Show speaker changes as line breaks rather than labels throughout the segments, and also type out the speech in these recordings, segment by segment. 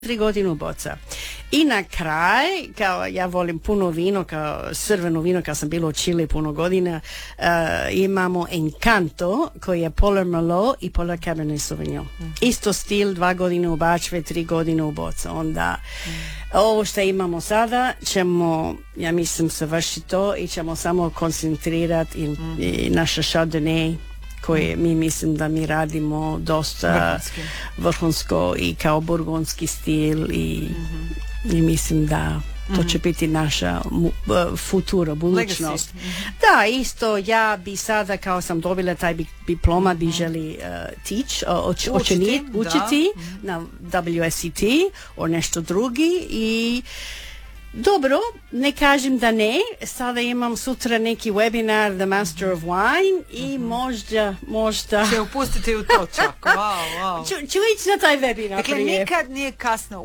3 godine boca. I na kraj, kao ja volim puno vino, kao crveno vino, kao sam bila u Čili puno godina, imamo Encanto, koji je pola Merlot i pola Cabernet Sauvignon. Isto stil, 2 godine u bačve, 3 godine u boca. Onda ovo što imamo sada ćemo, ja mislim, savršiti to i ćemo samo koncentrirati i naša Chardonnay, koje mi mislim da mi radimo dosta vrhunsko i kao burgundski stil i mislim da to će biti naša futura, budućnost. Da, isto ja bi sada, kao sam dobila taj diploma, bi želi učiti na WSET o nešto drugi i dobro, ne kažem da ne, sada imam sutra neki webinar The Master of Wine i možda...
Će upustiti u to čak, wow.
Ću ići na taj webinar.
Dakle, nikad nije kasno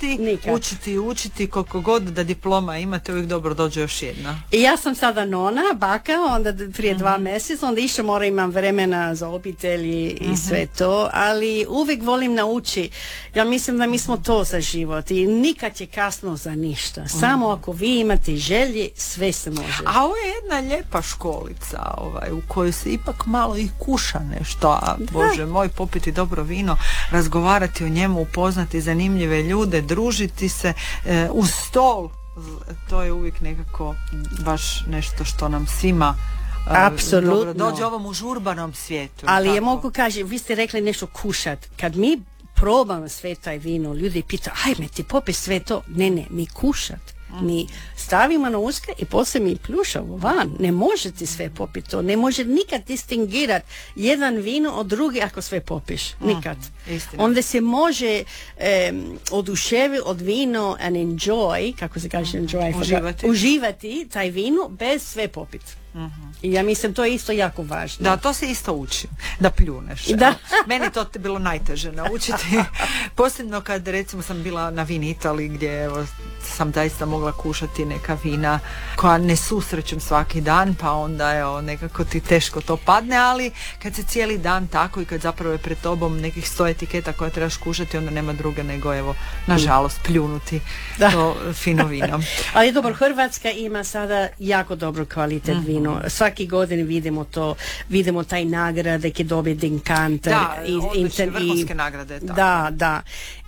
učiti, koliko god da diploma imate, uvijek dobro dođe još jedna.
I ja sam sada nona, baka, onda prije 2 mjeseca, onda išće imam vremena za obitelji i sve to, ali uvijek volim naučiti. Ja mislim da mi smo to za život i nikad je kasno za ništa. Samo ako vi imate želje, sve se može.
A ovo je jedna lijepa školica u kojoj se ipak malo i kuša nešto, a Bože moj, popiti dobro vino, razgovarati o njemu, upoznati zanimljive ljude, družiti se uz stol, to je uvijek nekako baš nešto što nam svima dobro dođe ovom užurbanom svijetu.
Ali je mogu kaži, vi ste rekli nešto kušat, kad mi probamo sve taj vino, ljudi pitaju, ajme ti popij sve to. Ne, mi kušat. Mi stavimo na uske i poslije mi pljušamo van. Ne možete sve popiti to. Ne može nikad distingirati jedan vino od drugi ako sve popiš. Nikad. Onda se može oduševiti od vino and enjoy, kako se kaže enjoy, uživati taj vino bez sve popiti. I ja mislim to je isto jako važno.
Da, to se isto uči, da pljuneš.
Da.
Meni to bilo najteže naučiti. Posebno kad recimo sam bila na Vini Italiji gdje sam zaista mogla kušati neka vina koja ne susrećem svaki dan, pa onda nekako ti teško to padne, ali kad se cijeli dan tako i kad zapravo je pred tobom nekih 100 etiketa koje trebaš kušati, onda nema druge nego nažalost pljunuti to fino vino.
Ali dobro, Hrvatska ima sada jako dobro kvalitet vino. Svaki godin vidimo taj nagrade ki dobije Decanter.
Da, odlične vrhunske nagrade. Tako.
Da.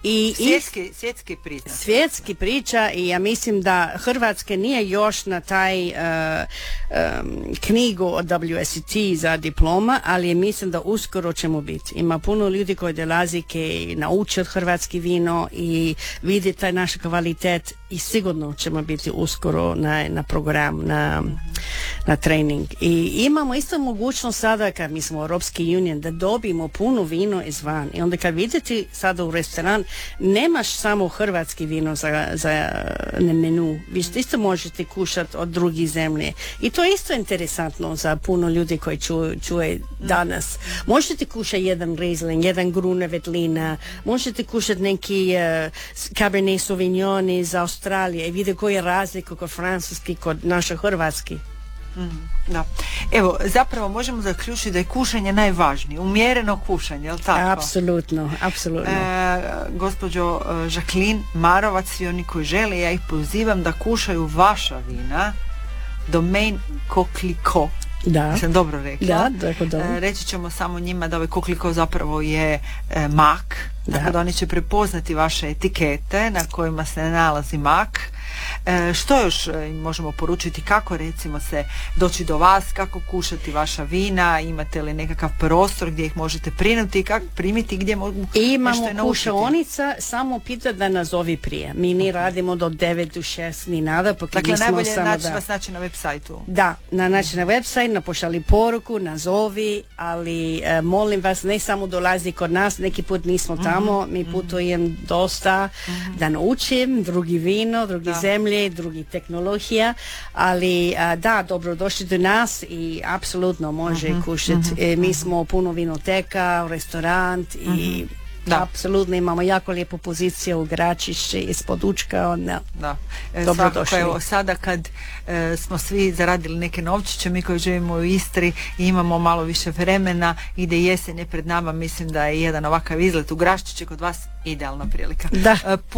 Svjetski priča i ja mislim da Hrvatska nije još na taj knjigu od WSET za diploma, ali mislim da uskoro ćemo biti. Ima puno ljudi koji dolazi koji nauče od hrvatski vino i vidi taj naš kvalitet i sigurno ćemo biti uskoro na program, na trening. I imamo isto mogućnost sada kad mi smo Europski union da dobijemo puno vino izvan i onda kad vidite sada u restoran nemaš samo hrvatski vino za menu, vi isto možete kušati od drugih zemlje i to je isto interesantno za puno ljudi koji čuje danas. Možete kušati jedan Riesling, jedan Grune Veltliner, možete kušati neki Cabernet Sauvignon iz Australije i vidite koji je razlika kod francuski, kod naše hrvatski.
Da. Evo, zapravo možemo zaključiti da je kušanje najvažnije, umjereno kušanje, je li tako?
Apsolutno.
Gospođo Jacqueline Marovac, svi oni koji žele, ja ih pozivam da kušaju vaša vina, Domaine Coquelicot.
Da.
Sam dobro rekla.
Da, dobro.
Reći ćemo samo njima da ovaj Coquelicot zapravo je mak, tako da oni će prepoznati vaše etikete na kojima se nalazi mak. Što još možemo poručiti, kako recimo se doći do vas, kako kušati vaša vina, imate li nekakav prostor gdje ih možete primiti, gdje mogu
imamo kušaonica, samo pita da nazovi prije. Mi ne radimo do 9 do 6 ni nada.
Dakle, najbolje vas naći na web sajtu.
Da, na web sajt, napošali poruku, nazovi, ali molim vas, ne samo dolazi kod nas, neki put nismo tamo, mi putujem dosta da naučim drugi vino, drugi zemlje, drugi tehnologija, ali da, dobrodošli do nas i apsolutno može kušati. Mi smo puno vinoteka, restoran i Apsolutno, imamo jako lijepu poziciju u Gračišći ispod Učka.
Da.
Dobrodošli.
Evo, sada kad smo svi zaradili neke novčiće, mi koji živimo u Istri i imamo malo više vremena, ide jesen je pred nama, mislim da je jedan ovakav izlet u Gračišće kod vas idealna prilika.
Da.